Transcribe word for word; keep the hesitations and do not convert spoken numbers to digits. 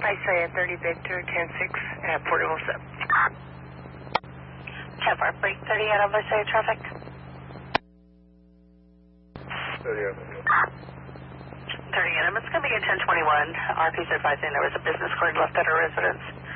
Isaiah thirty Victor, ten six at Port Wilson. ten four, break thirty out of Isaiah traffic. thirty out. thirty Adam, it's going to be a ten twenty-one. R P's advising there was a business card left at our residence.